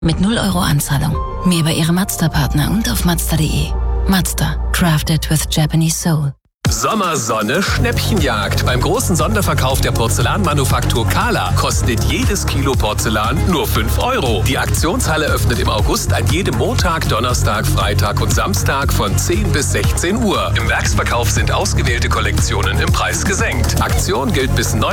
Mit 0 € Anzahlung. Mehr bei Ihrem Mazda-Partner und auf Mazda.de. Mazda. Crafted with Japanese Soul. Sommersonne Schnäppchenjagd. Beim großen Sonderverkauf der Porzellanmanufaktur Kala kostet jedes Kilo Porzellan nur 5 €. Die Aktionshalle öffnet im August an jedem Montag, Donnerstag, Freitag und Samstag von 10 bis 16 Uhr. Im Werksverkauf sind ausgewählte Kollektionen im Preis gesenkt. Aktion gilt bis 9